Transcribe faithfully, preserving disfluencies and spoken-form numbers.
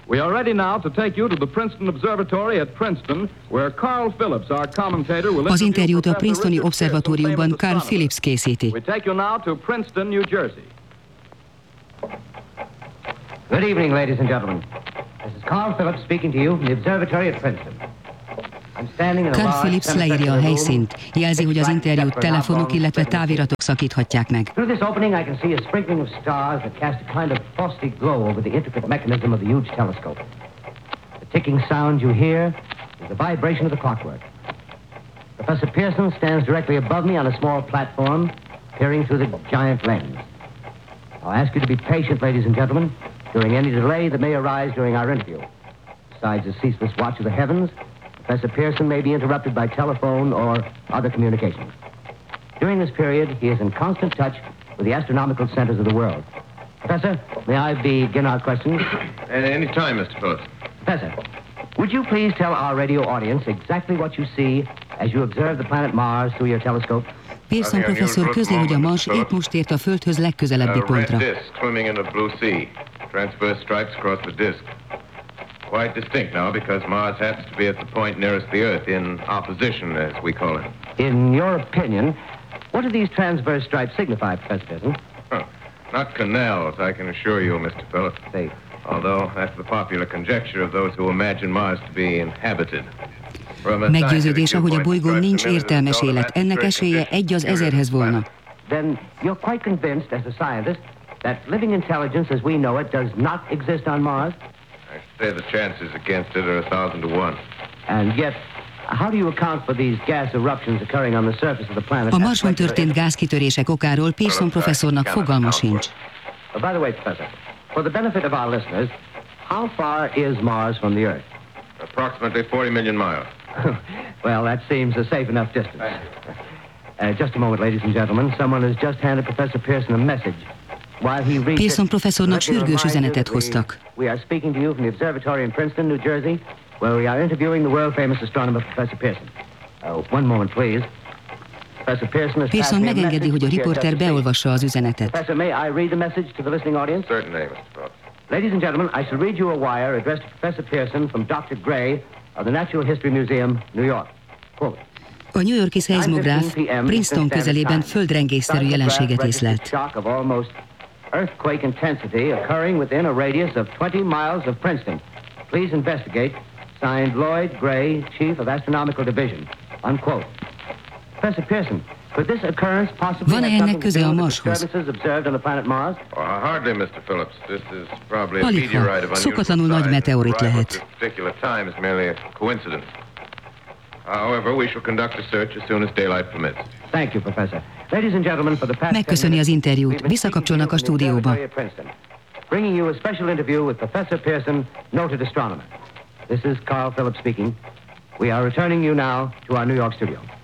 We are ready now to take you to the Princeton Observatory at Princeton, where Carl Phillips, our commentator, will Az interjút a Professor Princetoni Richard Pearson, Obszervatóriumban famous Carl astronomer. Phillips készíti. We take you now to Princeton, New Jersey. Good evening, ladies and gentlemen. This is Carl Phillips speaking to you from the observatory at Princeton. I'm standing in a Carl large Phillips leírja a semicircular helyszínt, room. jelzi, hogy az interjút telefonok, illetve táviratok szakíthatják meg. Through this opening, I can see a sprinkling of stars that cast a kind of frosty glow over the intricate mechanism of the huge telescope. The ticking sound you hear is the vibration of the clockwork. Professor Pearson stands directly above me on a small platform, peering through the giant lens. I'll ask you to be patient, ladies and gentlemen, during any delay that may arise during our interview. Besides the ceaseless watch of the heavens, Professor Pearson may be interrupted by telephone or other communications. During this period, he is in constant touch with the astronomical centers of the world. Professor, may I begin our questions? At any time, Mister Phillips. Professor, would you please tell our radio audience exactly what you see as you observe the planet Mars through your telescope? Pearson professzor közli, hogy a Mars épp most ért a Földhöz legközelebbi A red pontra. disk swimming in the blue sea. Transverse stripes across the disk. Quite distinct now because Mars happens to be at the point nearest the Earth, in opposition, as we call it. In your opinion, what do these transverse stripes signify, Professor Pearson? Huh. Not canals, I can assure you, Mister Phillips. They... Although that's the popular conjecture of those who imagine Mars to be inhabited. Meggyőződése, hogy a bolygón nincs értelmes élet. Ennek esélye egy az ezerhez volna. Then you're quite convinced, as a scientist, that living intelligence as we know it does not exist on Mars? I say the chances against it are a thousand to one. And yet, how do you account for these gas eruptions occurring on the surface of the planet? A Marson történt gázkitörések okáról Pearson professzornak fogalma sincs. Oh, by the way, Professor, for the benefit of our listeners, how far is Mars from the Earth? Approximately forty million miles. Well, that seems a safe enough distance. Uh, just a moment, ladies and gentlemen. Someone has just handed Professor Pearson a message. While he reads Pearson it, professzornak let me sürgős remind you üzenetet that we- hoztak. We are speaking to you from the observatory in Princeton, New Jersey, where we are interviewing the world-famous astronomer Professor Pearson. Oh, one moment, please. Professor Pearson has Pearson passed me a megengedi, message hogy a which he has riporter just received. beolvassa az üzenetet. Professor, may I read the message to the listening audience? Certainly, Mister Phillips. Ladies and gentlemen, I shall read you a wire addressed to Professor Pearson from Doctor Gray of the Natural History Museum, New York. Quote. A New York-i szeizmográf Princeton közelében földrengésszerű jelenséget észlelt. Shock of almost earthquake intensity occurring within a radius of twenty miles of Princeton. Please investigate. Signed Lloyd Gray, Chief of Astronomical Division. Unquote. Professor Pearson, could this occurrence possibly Van-e have ennek something to köze do a with the Marshoz? disturbances observed on the planet Mars? Uh, hardly, Mister Phillips. This is probably a Alig ha. meteorite of unusual Szokatlanul nagy size. meteorit Arrival lehet. at this particular time is merely a coincidence. However, we shall conduct a search as soon as daylight permits. Thank you, Professor. Ladies and gentlemen, for the past Megköszöni az interjút. Visszakapcsolnak a stúdióba. Bringing you a special interview with Professor Pearson, noted astronomer. This is Carl Phillips speaking. We are returning you now to our New York studio.